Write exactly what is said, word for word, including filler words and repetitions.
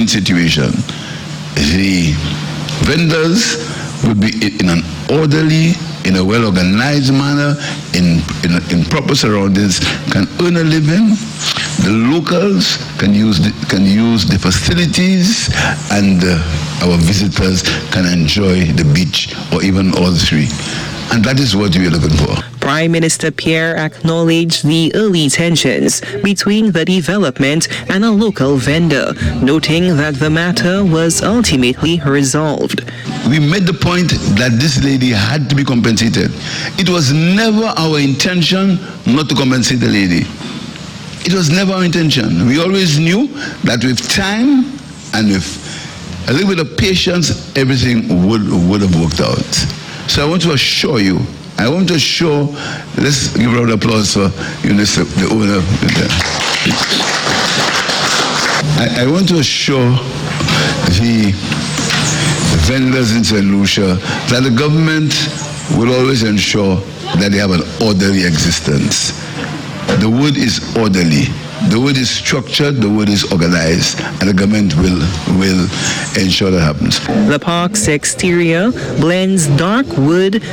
win-win situation. The vendors will be in an orderly, in a well-organized manner, in, in, in proper surroundings, can earn a living. The locals can use the, can use the facilities, and uh, our visitors can enjoy the beach or even all three. And that is what we are looking for. Prime Minister Pierre acknowledged the early tensions between the development and a local vendor, noting that the matter was ultimately resolved. We made the point that this lady had to be compensated. It was never our intention not to compensate the lady. It was never our intention. We always knew that with time and with a little bit of patience, everything would, would have worked out. So I want to assure you, I want to assure, let's give a round of applause for Eunice, the owner. I, I want to assure the vendors in Saint Lucia that the government will always ensure that they have an orderly existence. The word is orderly. The word is structured, the word is organized, and the government will will ensure that happens. The park's exterior blends dark wood